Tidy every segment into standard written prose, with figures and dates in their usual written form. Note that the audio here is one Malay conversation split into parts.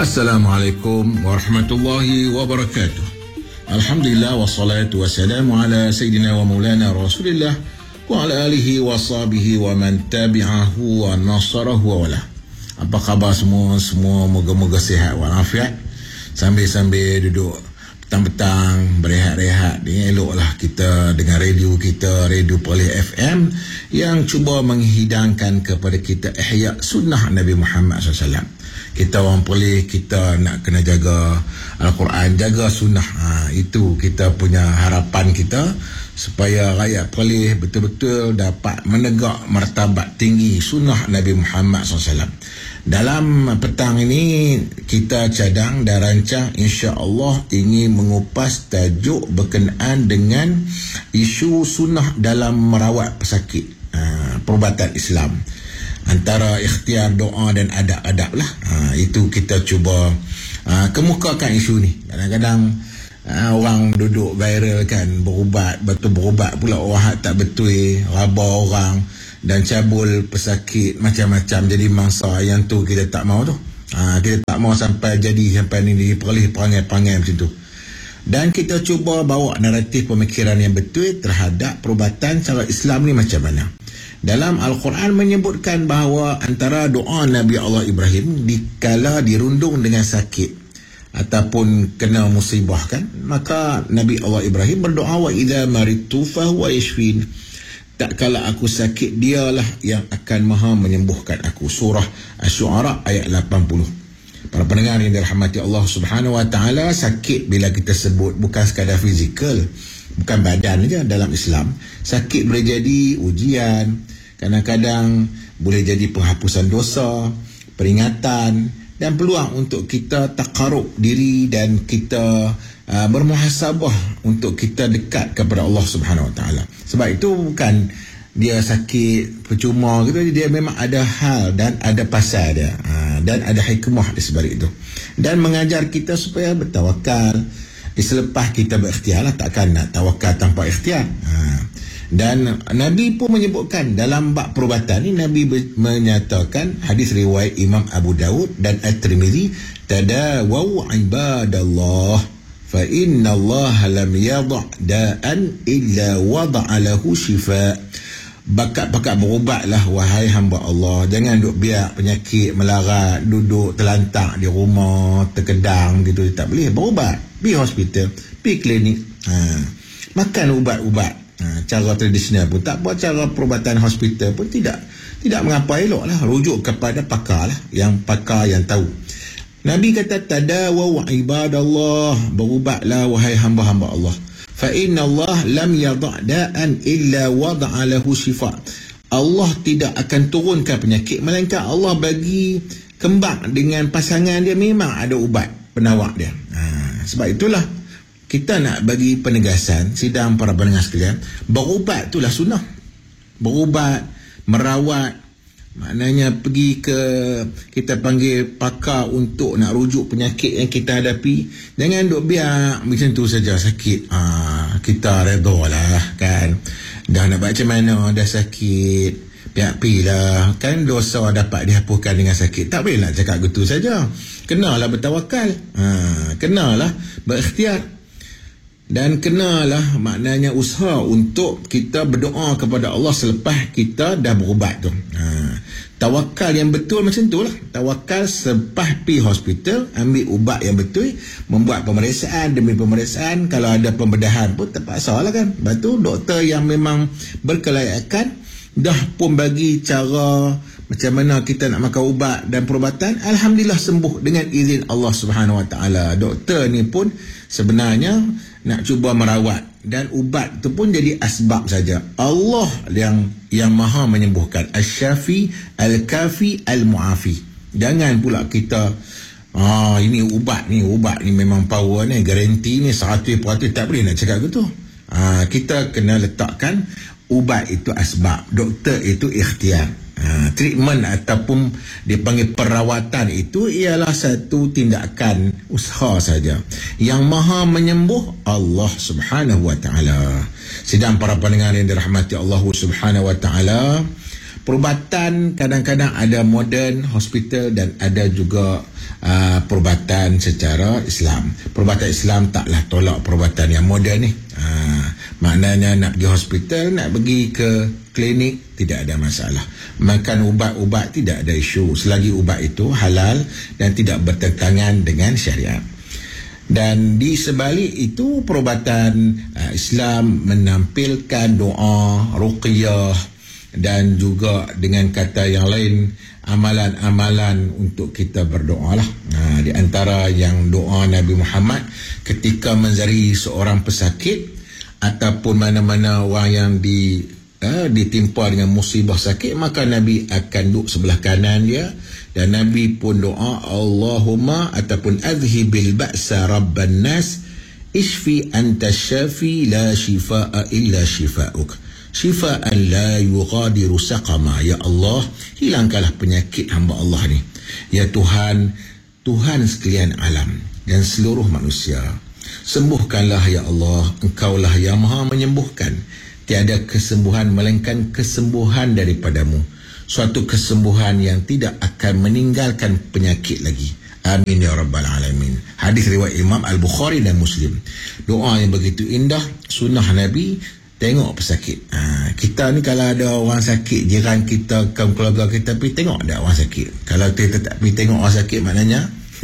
Assalamualaikum warahmatullahi wabarakatuh. Alhamdulillah wassalatu wassalamu ala Sayyidina wa Maulana Rasulillah wa ala alihi wa sahbihi wa man tabi'ahu wa nasarahu wa wala. Apa khabar semua? Semua moga-moga sihat walafiat. Sambil-sambil duduk petang-petang berehat-rehat ni, eloklah kita dengan radio kita, Radio Polih FM, yang cuba menghidangkan kepada kita ihya sunnah Nabi Muhammad SAW. Kita orang Polih, kita nak kena jaga Al-Quran, jaga sunnah. Itu kita punya harapan kita, supaya rakyat Polih betul-betul dapat menegak martabat tinggi sunnah Nabi Muhammad SAW. Dalam petang ini kita cadang dan rancang insya-Allah ingin mengupas tajuk berkenaan dengan isu sunnah dalam merawat pesakit, perubatan Islam, antara ikhtiar, doa dan adab-adab lah. Itu kita cuba kemukakan isu ni. Kadang-kadang orang duduk viral kan, berubat, betul berubat pula orang tak betul, raba orang dan cabul pesakit macam-macam jadi mangsa. Yang tu kita tak mau tu. Kita tak mau sampai ni diperoleh perangai-perangai macam tu. Dan kita cuba bawa naratif pemikiran yang betul terhadap perubatan cara Islam ni macam mana. Dalam Al-Quran menyebutkan bahawa antara doa Nabi Allah Ibrahim dikala dirundung dengan sakit ataupun kena musibah kan, maka Nabi Allah Ibrahim berdoa, wa idza maridtu fa huwa yashfin. Tak kala aku sakit, dialah yang akan maha menyembuhkan aku. Surah Asy-Syu'ara ayat 80. Para pendengar yang dirahmati Allah Subhanahu wa taala, sakit bila kita sebut bukan sekadar fizikal, bukan badan saja. Dalam Islam, sakit boleh jadi ujian, kadang-kadang boleh jadi penghapusan dosa, peringatan dan peluang untuk kita taqarrub diri dan kita bermuhasabah untuk kita dekat kepada Allah Subhanahu wa taala. Sebab itu bukan dia sakit percuma gitu, dia memang ada hal dan ada pasal dia, dan ada hikmah di sebalik itu, dan mengajar kita supaya bertawakal. Selepas kita berikhtiar lah, takkan nak tawakal tanpa ikhtiar. Dan Nabi pun menyebutkan dalam bab perubatan ni, Nabi menyatakan, hadis riwayat Imam Abu Daud dan At-Tirmizi, tadawaw ibadallah fa inna Allah lam yada' da'an illa wada'a lahu shifa. Bakat-bakat berubatlah wahai hamba Allah. Jangan duduk biar penyakit melarat, duduk terlantak di rumah, terkedang gitu. Tak boleh. Berubat, pergi hospital, pergi klinik, makan ubat-ubat. Cara tradisional pun tak buat, cara perubatan hospital pun tidak mengapa, elok lah rujuk kepada pakar lah, yang pakar yang tahu. Nabi kata tadawaw ibadallah, berubatlah wahai hamba-hamba Allah, fa inna Allah lam yada' da'an illa wada'a lahu shifa. Allah tidak akan turunkan penyakit melainkan Allah bagi kembang dengan pasangan dia, memang ada ubat penawar dia. Sebab itulah kita nak bagi penegasan sidang para pendengar sekalian, berubat itulah sunnah. Berubat, merawat, maknanya pergi ke, kita panggil pakar untuk nak rujuk penyakit yang kita hadapi. Jangan duk biar macam tu saja sakit, kita redha lah kan, dah nak macam mana dah sakit, piak-pilah kan, dosa dapat dihapuskan dengan sakit. Tak boleh nak cakap gitu saja. Kenalah bertawakal, kenalah berikhtiar, dan kenalah maknanya usaha untuk kita berdoa kepada Allah selepas kita dah berubat tu. Tawakal yang betul macam tu lah. Tawakal selepas pergi hospital, ambil ubat yang betul, membuat pemeriksaan demi pemeriksaan. Kalau ada pembedahan pun terpaksa lah kan. Lepas tu doktor yang memang berkelayakan dah pun bagi cara macam mana kita nak makan ubat dan perubatan. Alhamdulillah sembuh dengan izin Allah Subhanahu wa taala. Doktor ni pun sebenarnya nak cuba merawat, dan ubat tu pun jadi asbab saja. Allah yang maha menyembuhkan, Asy-Syafi, Al-Kafi, Al-Mu'afi. Jangan pula kita ini ubat ni memang power ni, garanti ni 100%, tak boleh nak cakap gitu. Kita kena letakkan ubat itu asbab, doktor itu ikhtiar. Treatment ataupun dipanggil perawatan itu ialah satu tindakan usaha saja. Yang maha menyembuh Allah Subhanahu wa taala. Sidang para pendengar yang dirahmati Allah Subhanahu wa taala, Perubatan kadang-kadang ada modern hospital dan ada juga perubatan secara Islam. Perubatan Islam taklah tolak perubatan yang moden ni. Maknanya nak pergi hospital, nak pergi ke klinik, tidak ada masalah. Makan ubat-ubat tidak ada isu selagi ubat itu halal dan tidak bertentangan dengan syariat. Dan di sebalik itu perubatan Islam menampilkan doa, ruqyah dan juga dengan kata yang lain amalan-amalan untuk kita berdoa lah. Di antara yang doa Nabi Muhammad ketika menzari seorang pesakit ataupun mana-mana orang yang ditimpa dengan musibah sakit, maka Nabi akan duduk sebelah kanan dia dan Nabi pun doa, Allahumma ataupun adhibil ba'sa rabban nas ishfi anta syafi la shifaa illa shifauk shifaan la yughadiru saqama. Ya Allah, hilangkanlah penyakit hamba Allah ni. Ya Tuhan, Tuhan sekalian alam dan seluruh manusia, sembuhkanlah ya Allah, Engkaulah yang maha menyembuhkan. Tiada kesembuhan melainkan kesembuhan daripadamu, suatu kesembuhan yang tidak akan meninggalkan penyakit lagi. Amin ya rabbal alamin. Hadis riwayat Imam Al-Bukhari dan Muslim. Doa yang begitu indah, sunnah Nabi. Tengok pesakit. Kita ni kalau ada orang sakit, jiran kita, kaum keluarga kita, pergi tengok ada orang sakit. Kalau kita tak pergi tengok orang sakit, maknanya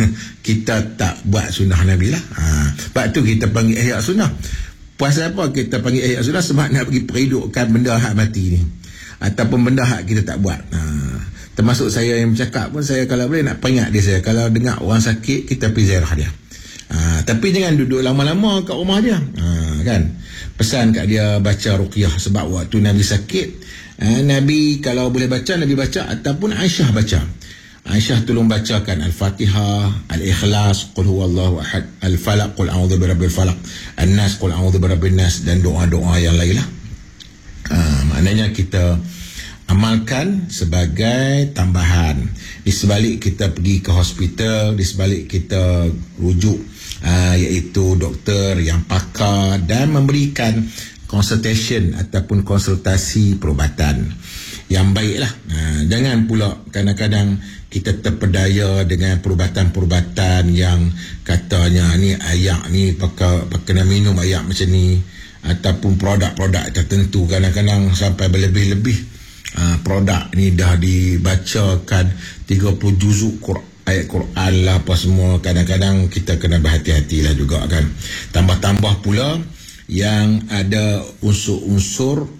kita tak buat sunnah Nabi lah. Sebab tu kita panggil ihya sunnah. Pasal apa kita panggil ihya sunnah? Sebab nak pergi perhidupkan benda hak mati ni, ataupun benda hak kita tak buat. Termasuk saya yang bercakap pun, saya kalau boleh nak peringat dia, saya kalau dengar orang sakit, kita pergi ziarah dia. Tapi jangan duduk lama-lama kat rumah dia. Kan? Pesan kat dia baca ruqyah. Sebab waktu Nabi sakit, Nabi kalau boleh baca, Nabi baca, ataupun Aisyah baca. Aisyah tolong bacakan Al-Fatihah, Al-Ikhlas, Qul huwallahu ahad, Al-Falaq, Qul a'udzu birabbil falaq, An-Nas, Qul a'udzu birabbin nas, dan doa-doa yang lain lah. Maknanya kita amalkan sebagai tambahan. Di sebalik kita pergi ke hospital, di sebalik kita rujuk iaitu doktor yang pakar dan memberikan consultation ataupun konsultasi perubatan yang baiklah. Jangan pula kadang-kadang kita terpedaya dengan perubatan-perubatan yang katanya ni ayak ni pakai kena minum ayak macam ni, ataupun produk-produk tertentu kadang-kadang sampai berlebih-lebih. Produk ni dah dibacakan 30 juzuk ayat Quran lah apa semua. Kadang-kadang kita kena berhati-hatilah juga kan. Tambah-tambah pula yang ada unsur-unsur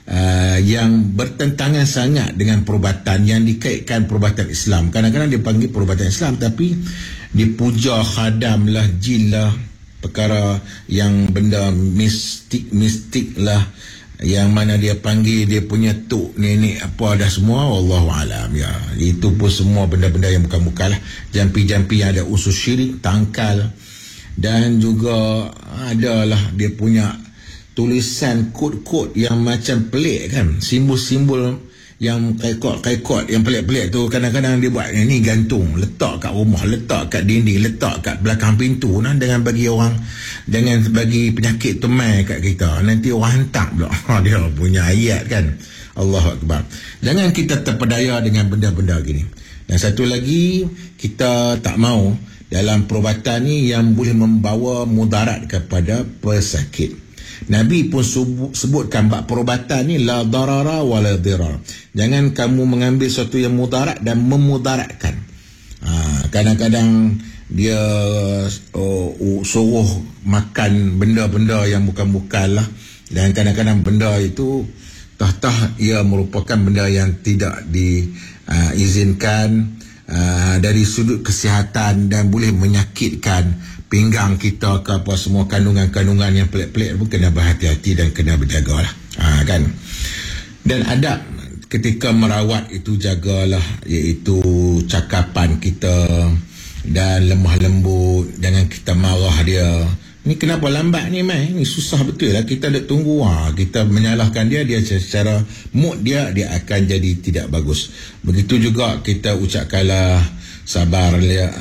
yang bertentangan sangat dengan perubatan yang dikaitkan perubatan Islam. Kadang-kadang dia panggil perubatan Islam tapi dipuja khadam lah, jin lah, perkara yang benda mistik lah, yang mana dia panggil dia punya tok nenek apa dah semua, wallahu alam ya. Itu pun semua benda-benda yang bukan-bukan lah, jampi-jampi yang ada unsur syirik, tangkal, dan juga adalah dia punya tulisan kod-kod yang macam pelik kan, simbol-simbol yang kaikot yang pelik-pelik tu. Kadang-kadang dia buat ni gantung, letak kat rumah, letak kat dinding, letak kat belakang pintu nah, dengan bagi orang, dengan bagi penyakit tu mai kat kita. Nanti orang hantar pula dia punya ayat kan. Allahu Akbar. Jangan kita terpedaya dengan benda-benda gini. Dan satu lagi, kita tak mau dalam perubatan ni yang boleh membawa mudarat kepada pesakit. Nabi pun sebutkan bab perubatan ni la darara wa la dirar. Jangan kamu mengambil sesuatu yang mudarat dan memudaratkan. Kadang-kadang dia suruh makan benda-benda yang bukan-bukan lah. Dan kadang-kadang benda itu tah ia merupakan benda yang tidak diizinkan dari sudut kesihatan dan boleh menyakitkan pinggang kita ke apa semua. Kandungan-kandungan yang pelik-pelik pun kena berhati-hati dan kena berjagalah kan. Dan adab ketika merawat itu jagalah, iaitu cakapan kita dan lemah lembut. Jangan kita marah dia, ni kenapa lambat ni mai, ni susah betul lah, kita nak tunggu. Kita menyalahkan dia secara mood dia akan jadi tidak bagus. Begitu juga kita ucapkanlah sabar,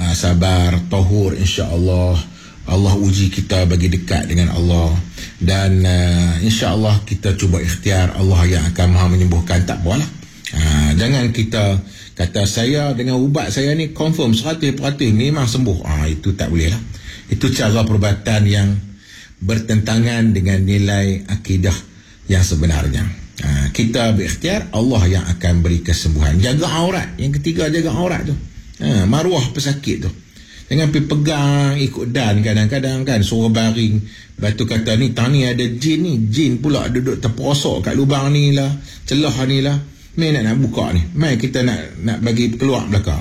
tahur, insya-Allah. Allah uji kita bagi dekat dengan Allah, dan insya-Allah kita cuba ikhtiar. Allah yang akan maha menyembuhkan, tak apalah. Jangan kita kata saya dengan ubat saya ni confirm 100% memang sembuh. Itu tak boleh lah. Itu cara perubatan yang bertentangan dengan nilai akidah yang sebenarnya. Kita berikhtiar, Allah yang akan beri kesembuhan. Jaga aurat. Yang ketiga, jaga aurat tu. Maruah pesakit tu. Jangan pergi pegang ikut dan kadang-kadang kan suruh baring. Lepas tu kata ni tang ni ada jin ni. Jin pula duduk terperosok kat lubang ni lah, celah ni lah. Mai nak buka ni. Mai kita nak bagi keluar belakang.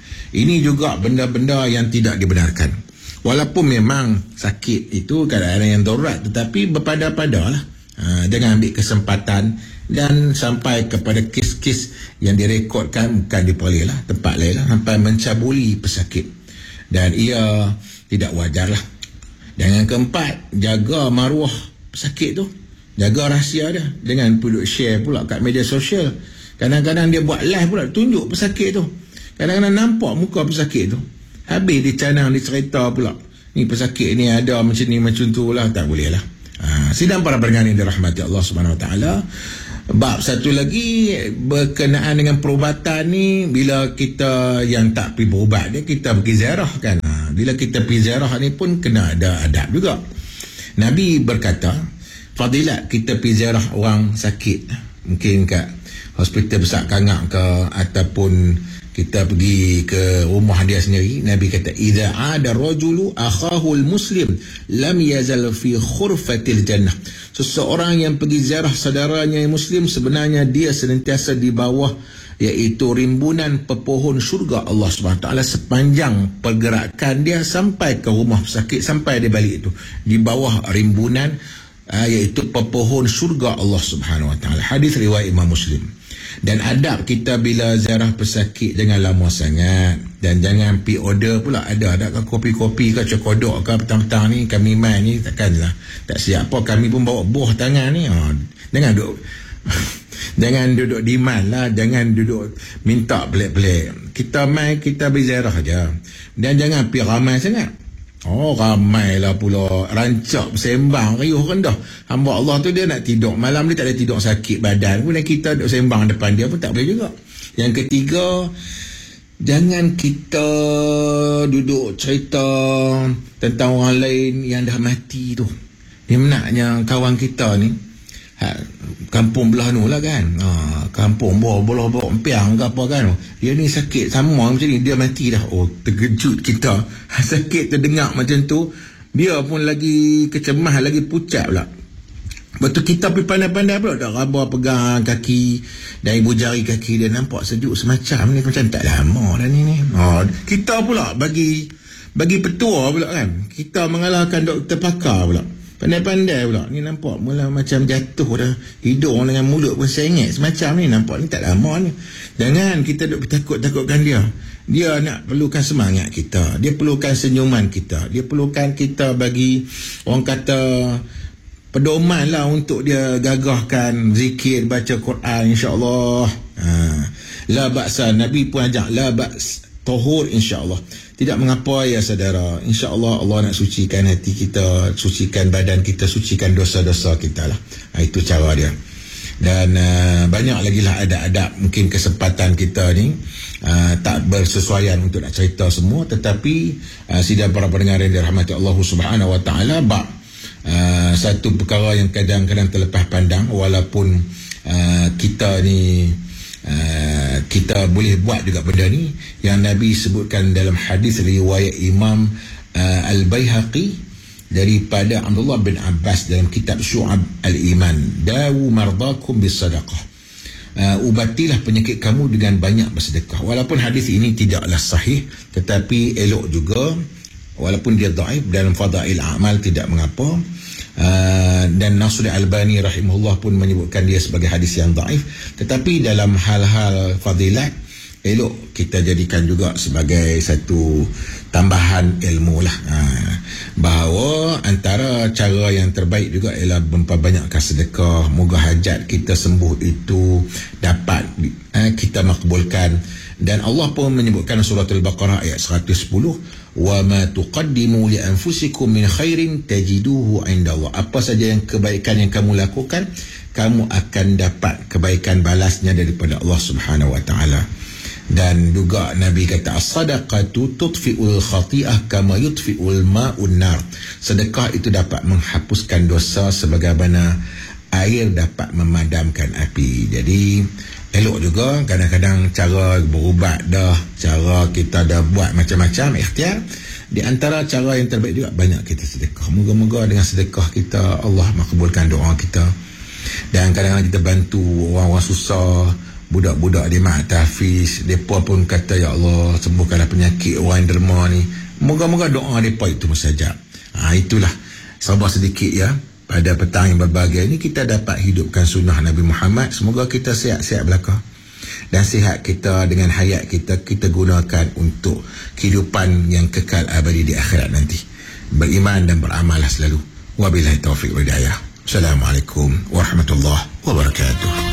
Ini juga benda-benda yang tidak dibenarkan. Walaupun memang sakit itu kadang-kadang yang darurat, tetapi berpada-pada lah. Jangan ambil kesempatan dan sampai kepada kes-kes yang direkodkan bukan di Perlis lah, tempat lain lah, sampai mencabuli pesakit. Dan ia tidak wajar lah. Dan yang keempat, jaga maruah pesakit tu. Jaga rahsia dia. Jangan duduk share pula kat media sosial. Kadang-kadang dia buat live pula, tunjuk pesakit tu. Kadang-kadang nampak muka pesakit tu. Habis dia canang, dia cerita pula. Ni pesakit ni ada macam ni, macam tu lah. Tak boleh lah. Sidang para pendengar yang dirahmati Allah Subhanahu Wa Taala. Bab satu lagi berkenaan dengan perubatan ni, bila kita yang tak pergi berubat dia, kita pergi ziarah kan. Bila kita pergi ziarah ni pun kena ada adab juga. Nabi berkata, fadilat kita pergi ziarah orang sakit, mungkin kat hospital besar Kangak ke, ataupun kita pergi ke rumah dia sendiri. Nabi kata, idza ada rajulu akhahul muslim lam yazal fi khurfatil jannah. Seseorang yang pergi ziarah saudaranya yang muslim, sebenarnya dia senantiasa di bawah, iaitu rimbunan pepohon syurga Allah SWT sepanjang pergerakan dia sampai ke rumah pesakit, sampai dia balik itu di bawah rimbunan iaitu pepohon syurga Allah SWT. Hadis riwayat Imam Muslim. Dan adab kita bila ziarah pesakit, jangan lama sangat. Dan jangan pi order pula. Ada kan kopi-kopi ke cokodok ke petang-petang ni, kami main ni, takkanlah tak siap apa. Kami pun bawa buah tangan ni. Jangan duduk jangan duduk demand lah. Jangan duduk minta pelik-pelik. Kita main, kita berziarah je. Dan jangan pi ramai sangat. Ramai lah pula, rancak bersembang, riuh rendah. Hamba Allah tu dia nak tidur malam, dia tak ada tidur, sakit badan pun, dan kita duduk sembang depan dia pun tak boleh juga. Yang ketiga, jangan kita duduk cerita tentang orang lain yang dah mati tu. Dia menaknya kawan kita ni, kampung belah nu lah kan, kampung bola empiang ke apa kan, dia ni sakit sama macam ni, dia mati dah. Terkejut kita. Sakit terdengar macam tu, dia pun lagi kecemah, lagi pucat pula. Betul, kita pergi pandai-pandai pula, dah raba pegang kaki dan ibu jari kaki dia, nampak sejuk semacam ni, macam tak lama dah ni. Kita pula bagi petua pula kan, kita mengalahkan doktor pakar pula. Pandai-pandai pula. Ni nampak mula macam jatuh dah. Hidung dengan mulut pun sengit semacam ni. Nampak ni tak lama ni. Jangan kita duk takut-takutkan dia. Dia nak perlukan semangat kita. Dia perlukan senyuman kita. Dia perlukan kita bagi, orang kata, pedoman lah untuk dia gagahkan zikir, baca Quran, insyaAllah. La ba'sa. Nabi pun ajak la ba's tahur, insyaAllah. Tidak mengapa ya saudara, insya-Allah Allah nak sucikan hati kita, sucikan badan kita, sucikan dosa-dosa kita lah. Itu cara dia. Dan banyak lagi lah adab-adab. Mungkin kesempatan kita ni tak bersesuaian untuk nak cerita semua, tetapi sidang para pendengar yang dirahmati Allah Subhanahu Wa Taala, bab satu perkara yang kadang-kadang terlepas pandang, walaupun kita ni kita boleh buat juga benda ni, yang Nabi sebutkan dalam hadis riwayat Imam Al-Baihaqi daripada Abdullah bin Abbas dalam kitab Syu'ab Al-Iman, dawu mardakum bisadaqah, ubatilah penyakit kamu dengan banyak bersedekah. Walaupun hadis ini tidaklah sahih, tetapi elok juga, walaupun dia dhaif, dalam fadail amal tidak mengapa. Dan Nasruddin Albani rahimahullah pun menyebutkan dia sebagai hadis yang dhaif, tetapi dalam hal-hal fadilat elok kita jadikan juga sebagai satu tambahan ilmu lah. Bahawa antara cara yang terbaik juga ialah memperbanyakkan sedekah. Moga hajat kita sembuh itu dapat kita makbulkan Dan Allah pun menyebutkan surat Al-Baqarah ayat 110, wa ma tuqaddimu li anfusikum min khairin tajiduhu indallah. Apa saja yang kebaikan yang kamu lakukan, kamu akan dapat kebaikan balasnya daripada Allah Subhanahu wa taala. Dan juga Nabi kata, as-sadaqatu tudfi'ul khati'ah kama yudfi'ul ma'un nar. Sedekah itu dapat menghapuskan dosa sebagaimana air dapat memadamkan api. Jadi elok juga kadang-kadang cara berubat dah, cara kita dah buat macam-macam ikhtiar. Di antara cara yang terbaik juga banyak kita sedekah. Moga-moga dengan sedekah kita Allah makbulkan doa kita. Dan kadang-kadang kita bantu orang-orang susah, budak-budak di mak tahfiz, mereka pun kata, ya Allah sembuhkanlah penyakit orang yang derma ni. Moga-moga doa mereka itu mustajab. Itulah sabar sedikit ya. Pada petang yang berbahagia ini kita dapat hidupkan sunnah Nabi Muhammad. Semoga kita sihat-sihat belaka. Dan sihat kita dengan hayat kita gunakan untuk kehidupan yang kekal abadi di akhirat nanti. Beriman dan beramallah selalu. Wabillahi taufiq wal hidayah. Assalamualaikum warahmatullahi wabarakatuh.